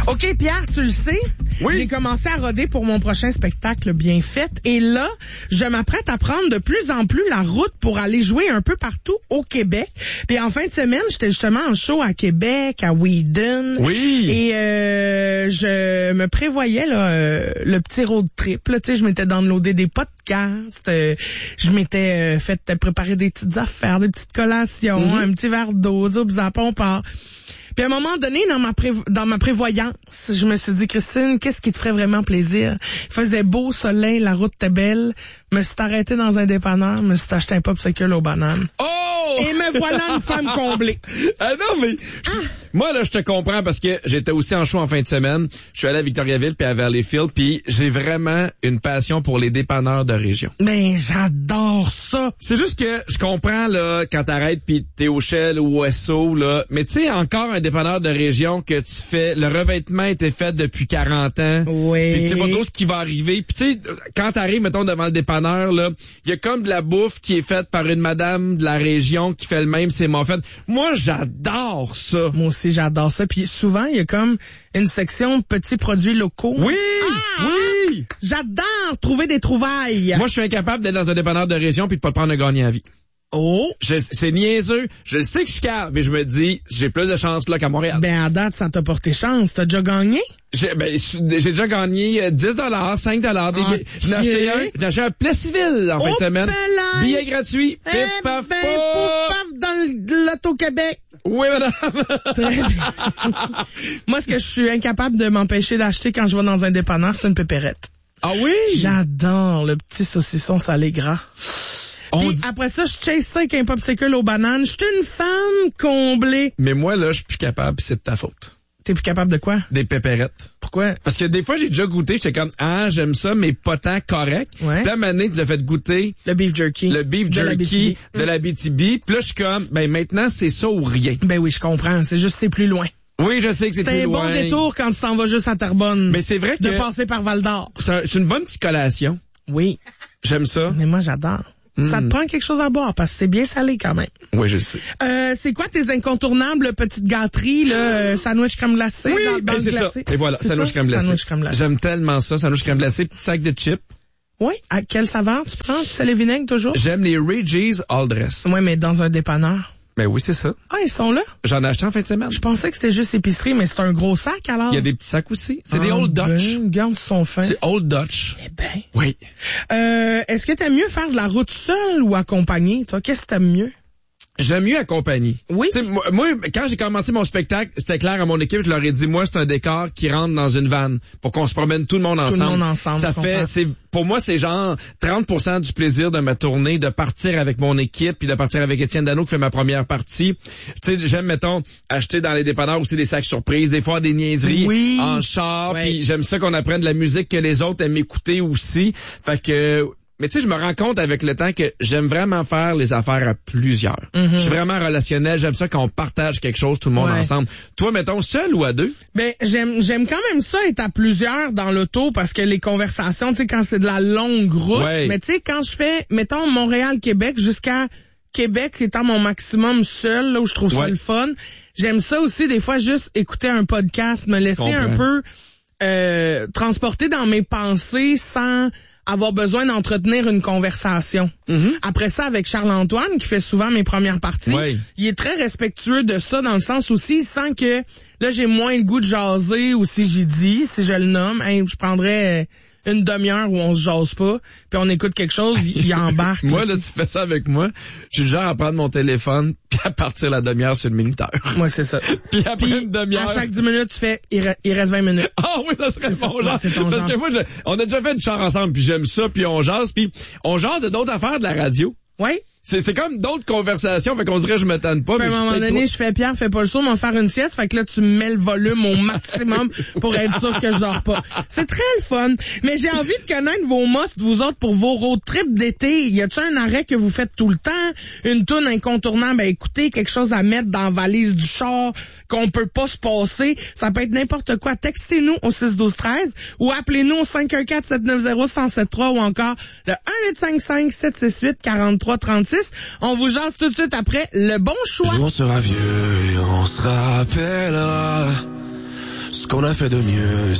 OK, Pierre, tu le sais. Oui. J'ai commencé à roder pour mon prochain spectacle Bien fait. Et là, je m'apprête à prendre de plus en plus la route pour aller jouer un peu partout au Québec. Puis en fin de semaine, j'étais justement en show à Québec, à Whedon. Oui. Et je me prévoyais là, le petit road trip. Là, tu sais, je m'étais downloadé des podcasts. Je m'étais fait préparer des petites affaires, des petites collations, un petit verre d'eau, on part. Puis à un moment donné, dans ma prévoyance, je me suis dit, Christine, qu'est-ce qui te ferait vraiment plaisir? Il faisait beau, soleil, la route était belle. Me suis arrêté dans un dépanneur, me suis acheté un popsicle aux bananes. Oh! Et me voilà une femme comblée. Ah non, mais moi, là, je te comprends parce que j'étais aussi en show en fin de semaine. Je suis allé à Victoriaville puis à Valleyfield, puis j'ai vraiment une passion pour les dépanneurs de région. Ben, j'adore ça. C'est juste que je comprends, là, quand t'arrêtes pis t'es au Shell ou au SO, là, mais tu sais, encore un dépanneur de région que tu fais, le revêtement était fait depuis 40 ans. Oui. Pis tu sais pas trop ce qui va arriver. Pis tu sais, quand t'arrives, mettons, devant le dépanneur, là, il y a comme de la bouffe qui est faite par une madame de la région qui fait le même, c'est mon fait. Moi, j'adore ça. Moi aussi, j'adore ça. Puis souvent, il y a comme une section petits produits locaux. Oui! Ah, oui! J'adore trouver des trouvailles. Moi, je suis incapable d'être dans un dépanneur de région puis de pas le prendre à gagner à vie. Oh! C'est niaiseux. Je sais que je suis calme, mais je me dis, j'ai plus de chance là qu'à Montréal. Ben, à date, ça t'a porté chance. T'as déjà gagné? J'ai déjà gagné 10 $, 5 $. J'en ai acheté un Plessisville en fin de semaine. Pelaye. Billet gratuit. Eh Pif, paf, ben, paf. pouf, paf, dans l'Auto-Québec. Oui, madame. Très bien. Moi, ce que je suis incapable de m'empêcher d'acheter quand je vais dans un dépanneur, c'est une pépérette. Ah oui? J'adore le petit saucisson salé gras. Puis après ça, je chase ça avec un popsicle aux bananes. Je suis une femme comblée. Mais moi, là, je suis plus capable, pis c'est de ta faute. T'es plus capable de quoi? Des péperettes. Pourquoi? Parce que des fois, j'ai déjà goûté, j'étais comme, j'aime ça, mais pas tant correct. Ouais. Puis là, maintenant, tu l'as fait goûter. Le beef jerky. Le beef jerky de l'Abitibi. Puis là, je suis comme, ben maintenant, c'est ça ou rien. Ben oui, je comprends. C'est juste, c'est plus loin. Oui, je sais que c'est plus loin. C'est un bon détour quand tu t'en vas juste à Terrebonne. Mais c'est vrai que... De passer par Val-d'Or. C'est une bonne petite collation. Oui. J'aime ça. Mais moi, j'adore. Ça te prend quelque chose à boire parce que c'est bien salé quand même. Oui, je le sais. C'est quoi tes incontournables petites gâteries, là? Sandwich crème glacée? Oui, dans c'est glacé. ça. Et voilà, sandwich crème glacée. J'aime tellement ça, sandwich crème glacée, petit sac de chips. Oui. À quelle saveur tu prends? Sel et vinaigre toujours? J'aime les Reggie's All Dress. Oui, mais dans un dépanneur. Ben oui, c'est ça. Ah, ils sont là? J'en ai acheté en fin de semaine. Je pensais que c'était juste épicerie, mais c'est un gros sac alors? Il y a des petits sacs aussi. C'est des Old Dutch. Regarde, ils sont fins. C'est Old Dutch. Eh ben. Oui. Est-ce que t'aimes mieux faire de la route seule ou accompagné, toi? Qu'est-ce que t'aimes mieux? J'aime mieux accompagner. Oui. T'sais, moi, quand j'ai commencé mon spectacle, c'était clair à mon équipe, je leur ai dit, moi, c'est un décor qui rentre dans une vanne pour qu'on se promène tout le monde ensemble. Tout le monde ensemble. Ça fait, pour moi, c'est genre 30% du plaisir de ma tournée, de partir avec mon équipe, puis de partir avec Étienne Dano qui fait ma première partie. Tu sais, j'aime, mettons, acheter dans les dépanneurs aussi des sacs surprises, des fois des niaiseries en char, puis j'aime ça qu'on apprenne de la musique que les autres aiment écouter aussi. Fait que... Mais tu sais, je me rends compte avec le temps que j'aime vraiment faire les affaires à plusieurs. Je suis vraiment relationnel. J'aime ça qu'on partage quelque chose, tout le monde ensemble. Toi, mettons, seul ou à deux? Ben, j'aime quand même ça être à plusieurs dans l'auto parce que les conversations, tu sais, quand c'est de la longue route. Ouais. Mais tu sais, quand je fais, mettons, Montréal-Québec jusqu'à Québec étant mon maximum seul, là où je trouve ça le fun, j'aime ça aussi des fois juste écouter un podcast, me laisser un peu transporter dans mes pensées sans avoir besoin d'entretenir une conversation. Après ça, avec Charles-Antoine, qui fait souvent mes premières parties, il est très respectueux de ça dans le sens aussi, sans que là, j'ai moins le goût de jaser ou si j'y dis, si je le nomme, je prendrais une demi-heure où on se jase pas, puis on écoute quelque chose, il embarque. Moi, là, tu fais ça avec moi, je suis le genre à prendre mon téléphone, puis à partir la demi-heure sur le minuteur. Moi, c'est ça. Puis après une demi-heure... À chaque 10 minutes, tu fais, il reste 20 minutes. Ah oui, ça serait bon genre. C'est ton parce genre. que moi, on a déjà fait une char ensemble, puis j'aime ça, puis on jase de d'autres affaires de la radio. Oui. C'est comme d'autres conversations, fait qu'on dirait que je me tanne pas. Puis à un moment donné, je fais Pierre, fais pas le saut, m'en faire une sieste, fait que là, tu mets le volume au maximum pour être sûr que je dors pas. C'est très le fun. Mais j'ai envie de connaître vos musts, vous autres, pour vos road trips d'été. Y a-tu un arrêt que vous faites tout le temps? Une toune incontournable à écouter, quelque chose à mettre dans la valise du char qu'on peut pas se passer? Ça peut être n'importe quoi. Textez-nous au 612-13 ou appelez-nous au 514-790-1073 ou encore le 1-855-768-4336. On vous jase tout de suite après le bon choix. Le jour sera vieux et on se rappellera ce qu'on a fait de mieux.